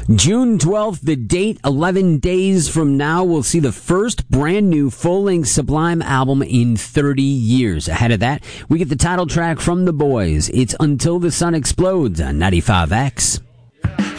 June 12th, the date, 11 days from now, we'll see the first brand new full-length Sublime album in 30 years. Ahead of that, we get the title track from The Boys. It's Until the Sun Explodes on 95X.